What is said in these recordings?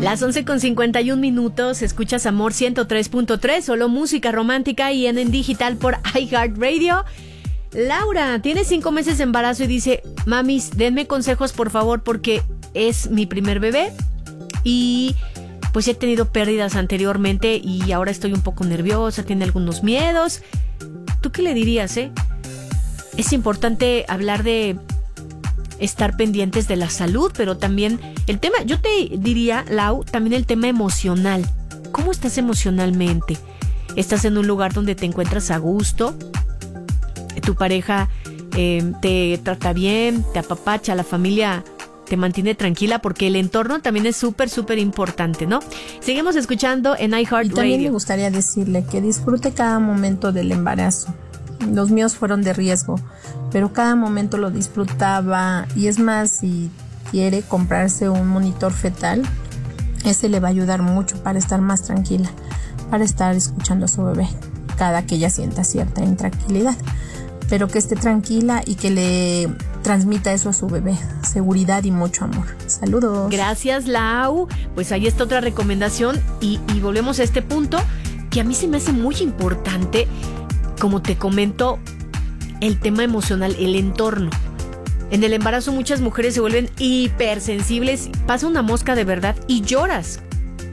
Las 11:51, escuchas Amor 103.3, solo música romántica y en digital por iHeartRadio. Laura tiene 5 meses de embarazo y dice: mamis, denme consejos por favor, porque es mi primer bebé y pues he tenido pérdidas anteriormente y ahora estoy un poco nerviosa, tiene algunos miedos. ¿Tú qué le dirías, Es importante hablar de estar pendientes de la salud, pero también el tema, yo te diría, Lau, también el tema emocional. ¿Cómo estás emocionalmente? ¿Estás en un lugar donde te encuentras a gusto? ¿Tu pareja te trata bien, te apapacha, la familia te mantiene tranquila? Porque el entorno también es súper importante, ¿no? Seguimos escuchando en iHeartRadio. Y también me gustaría decirle que disfrute cada momento del embarazo. Los míos fueron de riesgo, pero cada momento lo disfrutaba. Y es más, si quiere comprarse un monitor fetal, ese le va a ayudar mucho para estar más tranquila, para estar escuchando a su bebé cada que ella sienta cierta intranquilidad, pero que esté tranquila y que le transmita eso a su bebé, seguridad y mucho amor. Saludos. Gracias, Lau. Pues ahí está otra recomendación y volvemos a este punto que a mí se me hace muy importante. Como te comento, el tema emocional, el entorno. En el embarazo muchas mujeres se vuelven hipersensibles. Pasa una mosca de verdad y lloras.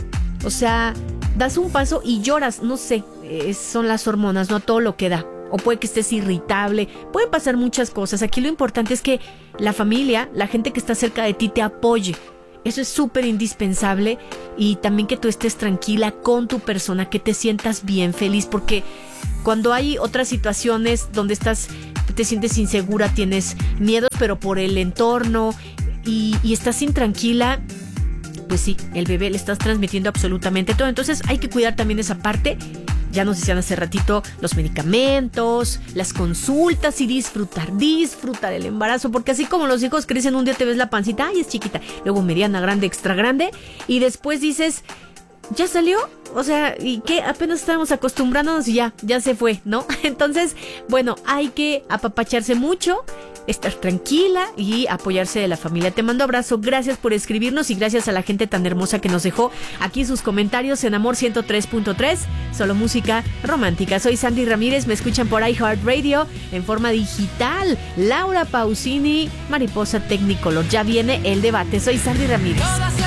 O sea, das un paso y lloras. No sé, son las hormonas, no todo lo que da. O puede que estés irritable. Pueden pasar muchas cosas. Aquí lo importante es que la familia, la gente que está cerca de ti te apoye. Eso es súper indispensable. Y también que tú estés tranquila con tu persona, que te sientas bien, feliz, porque cuando hay otras situaciones donde te sientes insegura, tienes miedos, pero por el entorno y estás intranquila, pues sí, el bebé le estás transmitiendo absolutamente todo. Entonces hay que cuidar también esa parte. Ya nos decían hace ratito, los medicamentos, las consultas y disfrutar el embarazo, porque así como los hijos crecen, un día te ves la pancita, ay, es chiquita, luego mediana, grande, extra grande, y después dices, ¿ya salió? O sea, ¿y qué? Apenas estábamos acostumbrándonos y ya se fue, ¿no? Entonces, bueno, hay que apapacharse mucho, estar tranquila y apoyarse de la familia. Te mando abrazo, gracias por escribirnos y gracias a la gente tan hermosa que nos dejó aquí sus comentarios en Amor 103.3, solo música romántica. Soy Sandy Ramírez, me escuchan por iHeartRadio en forma digital. Laura Pausini, Mariposa Technicolor. Ya viene el debate. Soy Sandy Ramírez.